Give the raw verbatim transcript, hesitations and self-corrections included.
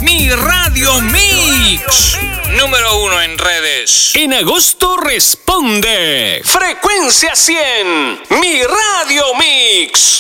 Mi Radio Mix. Número uno en redes. En agosto responde Frecuencia cien, Mi Radio Mix.